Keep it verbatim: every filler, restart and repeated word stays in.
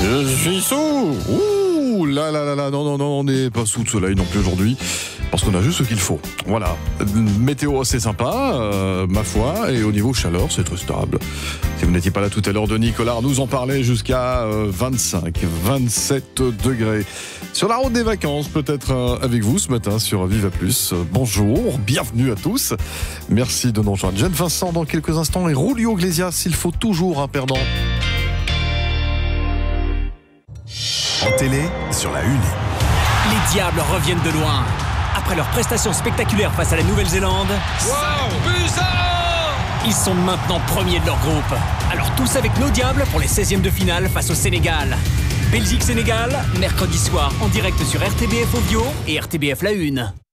Je suis sous. Ouh là là là là, non non non, on n'est pas sous de soleil non plus aujourd'hui, parce qu'on a juste ce qu'il faut. Voilà, météo assez sympa, euh, ma foi, et au niveau chaleur, c'est très stable. Si vous n'étiez pas là tout à l'heure, Denis Collard nous en parlait jusqu'à euh, vingt-cinq, vingt-sept degrés. Sur la route des vacances, peut-être euh, avec vous ce matin sur Viva Plus. Euh, bonjour, bienvenue à tous. Merci de nous rejoindre. Jeanne Vincent dans quelques instants et Julio Iglesias, il faut toujours un perdant. En télé, sur la une. Les Diables reviennent de loin. Après leur prestation spectaculaire face à la Nouvelle-Zélande, Wow, ils sont maintenant premiers de leur groupe. Alors tous avec nos Diables pour les seizièmes de finale face au Sénégal. Belgique-Sénégal, mercredi soir en direct sur R T B F Ovio et R T B F La Une.